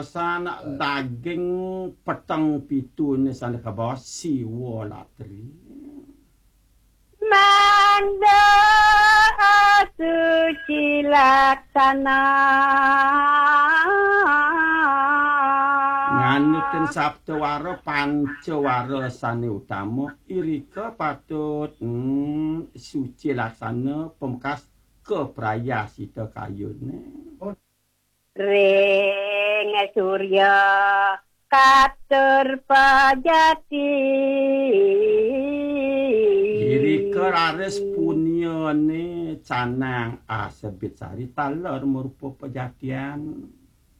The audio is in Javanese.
san daging peteng pitune san kabawa siwa latri. Manda suci laksana Nganuten saptawara pancawara sane utama irika patut suci laksana pemkas kepraya sita kayune. Ring surya katur pajati Irika rares punyane canang asebit sari taler merupa pejatian.